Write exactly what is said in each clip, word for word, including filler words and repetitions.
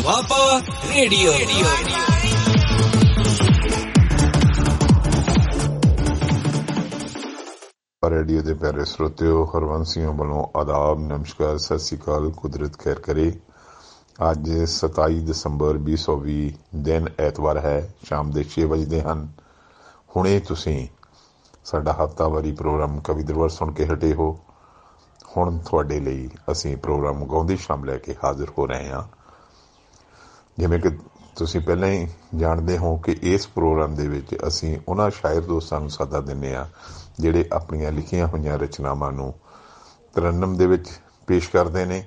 Doaba radio. Radio ਦੇ ਪਿਆਰੇ ਸਰੋਤਿਓ, ਹਰਵੰਸ ਸਿੰਘ ਵੱਲੋਂ ਆਦਾਬ, ਨਮਸਕਾਰ, ਸਤਿ ਸ਼੍ਰੀ ਅਕਾਲ। ਕੁਦਰਤ ਖੈਰ ਕਰੇ। ਅੱਜ ਸਤਾਈ ਦਸੰਬਰ ਵੀਹ ਸੌ ਵੀਹ ਦਿਨ ਐਤਵਾਰ ਹੈ। ਸ਼ਾਮ ਦੇ ਛੇ ਵਜਦੇ ਹਨ। ਹੁਣੇ ਤੁਸੀਂ ਸਾਡਾ ਹਫ਼ਤਾਵਾਰੀ ਪ੍ਰੋਗਰਾਮ ਕਵੀ ਦਰਬਾਰ ਸੁਣ ਕੇ ਹਟੇ ਹੋ। ਹੁਣ ਤੁਹਾਡੇ ਲਈ ਅਸੀਂ ਪ੍ਰੋਗਰਾਮ ਗਾਉਂਦੀ ਸ਼ਾਮ ਲੈ ਕੇ ਹਾਜ਼ਰ ਹੋ ਰਹੇ ਹਾਂ। ਜਿਵੇਂ ਕਿ ਤੁਸੀਂ ਪਹਿਲਾਂ ਹੀ ਜਾਣਦੇ ਹੋ ਕਿ ਇਸ ਪ੍ਰੋਗਰਾਮ ਦੇ ਵਿੱਚ ਅਸੀਂ ਉਹਨਾਂ ਸ਼ਾਇਰ ਦੋਸਤਾਂ ਨੂੰ ਸੱਦਾ ਦਿੰਦੇ ਹਾਂ ਜਿਹੜੇ ਆਪਣੀਆਂ ਲਿਖੀਆਂ ਹੋਈਆਂ ਰਚਨਾਵਾਂ ਨੂੰ ਤਰੰਨਮ ਦੇ ਵਿੱਚ ਪੇਸ਼ ਕਰਦੇ ਨੇ,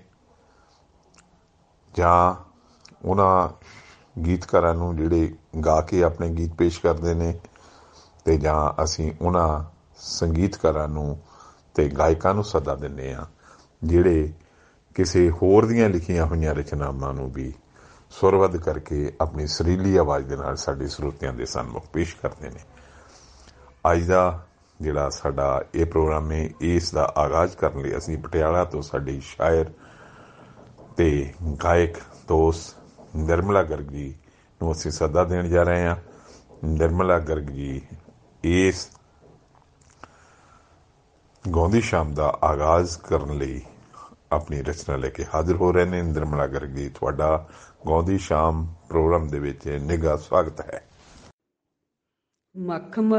ਜਾਂ ਉਹਨਾਂ ਗੀਤਕਾਰਾਂ ਨੂੰ ਜਿਹੜੇ ਗਾ ਕੇ ਆਪਣੇ ਗੀਤ ਪੇਸ਼ ਕਰਦੇ ਨੇ, ਅਤੇ ਜਾਂ ਅਸੀਂ ਉਹਨਾਂ ਸੰਗੀਤਕਾਰਾਂ ਨੂੰ ਅਤੇ ਗਾਇਕਾਂ ਨੂੰ ਸੱਦਾ ਦਿੰਦੇ ਹਾਂ ਜਿਹੜੇ ਕਿਸੇ ਹੋਰ ਦੀਆਂ ਲਿਖੀਆਂ ਹੋਈਆਂ ਰਚਨਾਵਾਂ ਨੂੰ ਵੀ ਸੁਰਬੱਧ ਕਰਕੇ ਆਪਣੀ ਸੁਰੀਲੀ ਆਵਾਜ਼ ਦੇ ਨਾਲ ਸਾਡੇ ਸਰੋਤਿਆਂ ਦੇ ਸਨਮੁਖ ਪੇਸ਼ ਕਰਦੇ ਨੇ। ਅੱਜ ਦਾ ਜਿਹੜਾ ਸਾਡਾ ਇਹ ਪ੍ਰੋਗਰਾਮ ਹੈ, ਇਸ ਦਾ ਆਗਾਜ਼ ਕਰਨ ਲਈ ਅਸੀਂ ਪਟਿਆਲਾ ਤੋਂ ਸਾਡੀ ਸ਼ਾਇਰ ਅਤੇ ਗਾਇਕ ਦੋਸਤ ਨਿਰਮਲਾ ਗਰਗ ਜੀ ਨੂੰ ਅਸੀਂ ਸੱਦਾ ਦੇਣ ਜਾ ਰਹੇ ਹਾਂ। ਨਿਰਮਲਾ ਗਰਗ ਜੀ ਇਸ ਗਾਉਂਦੀ ਸ਼ਾਮ ਦਾ ਆਗਾਜ਼ ਕਰਨ ਲਈ ਆਪਣੀ ਰਚਨਾ ਲੈ ਕੇ ਹਾਜ਼ਰ ਹੋ ਰਹੇ ਨੇ। ਨਿਰਮਲਾ ਗਰਗ ਜੀ, ਤੁਹਾਡਾ ਗਾਉਂਦੀ ਸ਼ਾਮ ਪ੍ਰੋਗਰਾਮ ਦੇ ਵਿੱਚ ਨਿੱਘਾ ਸਵਾਗਤ ਹੈ। ਮੱਖ